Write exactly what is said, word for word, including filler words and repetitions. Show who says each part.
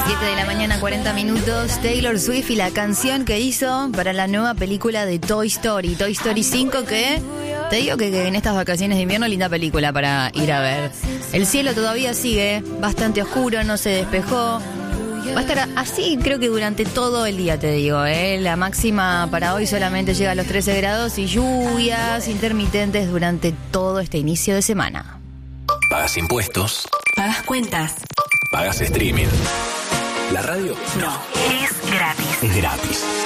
Speaker 1: siete de la mañana, cuarenta minutos. Taylor Swift y la canción que hizo para la nueva película de Toy Story, Toy Story cinco, que te digo que, que en estas vacaciones de invierno, linda película para ir a ver. El cielo todavía sigue bastante oscuro, no se despejó. Va a estar así, creo que durante todo el día, te digo, ¿eh? La máxima para hoy solamente llega a los trece grados y lluvias intermitentes durante todo este inicio de semana.
Speaker 2: Pagas impuestos.
Speaker 3: Pagas cuentas.
Speaker 2: Pagas streaming. La radio
Speaker 3: No, es gratis.
Speaker 2: es gratis.